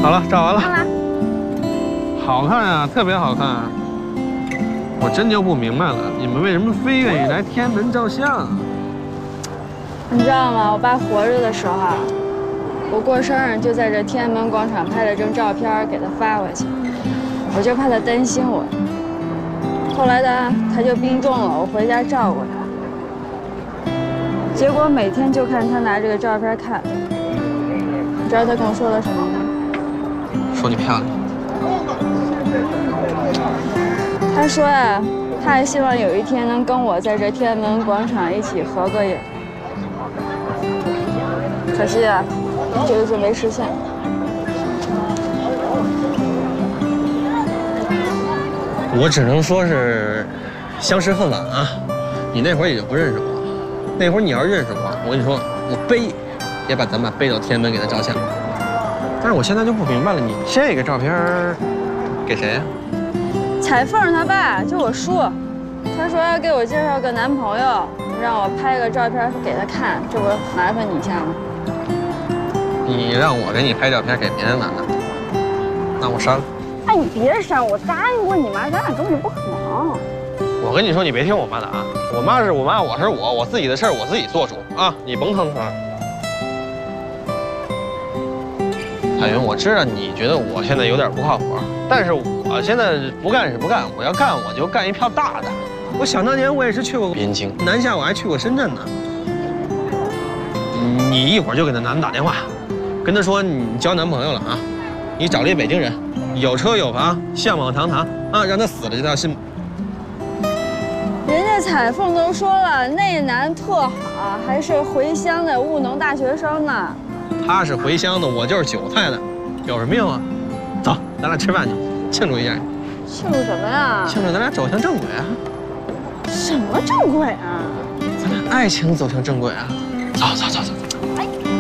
好了，照完了。 看了。 好看啊，特别好看啊！我真就不明白了，你们为什么非愿意来天安门照相啊？ 你知道吗？我爸活着的时候啊，我过生日就在这天安门广场拍了张照片给他发过去，我就怕他担心我。后来呢，他就病重了，我回家照顾他。结果每天就看他拿这个照片看。你知道他跟我说了什么吗？ 说你漂亮。 他说啊，他还希望有一天能跟我在这天安门广场一起合个影。可惜啊，这个就没实现。 我只能说是相识恨晚啊！你那会儿也就不认识我，那会儿你要认识我，我跟你说，我背也把咱们背到天安门给他照相。但是我现在就不明白了，你这个照片给谁呀？ 彩凤她爸，就我叔，他说要给我介绍个男朋友，让我拍个照片给他看，这不麻烦你一下吗？ 你让我给你拍照片给别人玩的，那我删了。 哎，你别删，我答应过你妈，咱俩根本就不可能。 我跟你说，你别听我妈的啊！我妈是我妈，我是我，我自己的事儿我自己做主啊！你甭吭声。海云，我知道你觉得我现在有点不靠谱，但是我现在不干是不干，我要干我就干一票大的。我想当年我也是去过边境，南下我还去过深圳呢。你一会儿就给那男的打电话，跟他说你交男朋友了啊，你找了一北京人，有车有房，相貌堂堂啊，让他死了这条心。 人家彩凤都说了，那男特好，还是回乡的务农大学生呢。 他是回乡的，我就是韭菜的，有什么用啊？走，咱俩吃饭去，庆祝一下。 庆祝什么呀？ 庆祝咱俩走向正轨啊！ 什么正轨啊？ 咱俩爱情走向正轨啊！走走走走。 哎。